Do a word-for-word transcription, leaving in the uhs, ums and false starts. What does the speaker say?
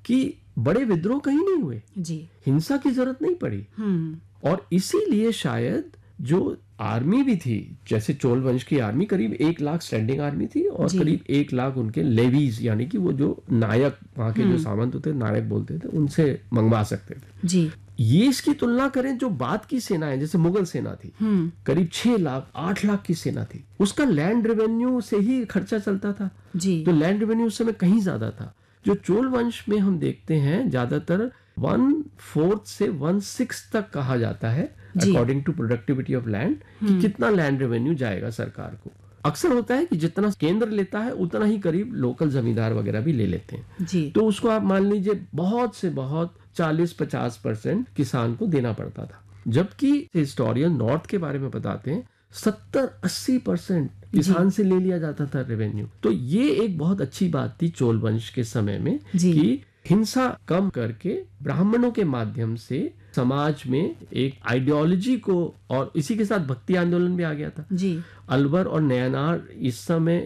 कि बड़े विद्रोह कहीं नहीं हुए जी, हिंसा की जरूरत नहीं पड़ी। हम्म और इसीलिए शायद जो आर्मी भी थी, जैसे चोल वंश की आर्मी करीब एक लाख स्टैंडिंग आर्मी थी और जी। करीब एक लाख उनके लेवीज यानी कि वो जो नायक वहां के जो सामंत होते नायक बोलते थे उनसे मंगवा सकते थे। जी, ये इसकी तुलना करें जो बाद की सेनाएं जैसे मुगल सेना थी, हम्म करीब छह लाख आठ लाख की सेना थी, उसका लैंड रेवेन्यू से ही खर्चा चलता था। जी, तो लैंड रेवेन्यू उस समय कहीं ज्यादा था। जो चोल वंश में हम देखते हैं ज्यादातर वन फोर्थ से वन सिक्स तक कहा जाता है जी। According to productivity of land कि कितना लैंड रेवेन्यू जाएगा सरकार को। अक्सर होता है कि जितना केंद्र लेता है उतना ही करीब लोकल जमींदार वगैरह भी ले लेते हैं। जी, तो उसको आप मान लीजिए बहुत से बहुत चालीस पचास परसेंट किसान को देना पड़ता था, जबकि हिस्टोरियन नॉर्थ के बारे में बताते हैं सत्तर अस्सी परसेंट किसान से ले लिया जाता था रेवेन्यू। तो ये एक बहुत अच्छी बात थी चोल वंश के समय में जी। कि हिंसा कम करके ब्राह्मणों के माध्यम से समाज में एक आइडियोलॉजी को, और इसी के साथ भक्ति आंदोलन भी आ गया था। जी, अलवर और नयनार इस समय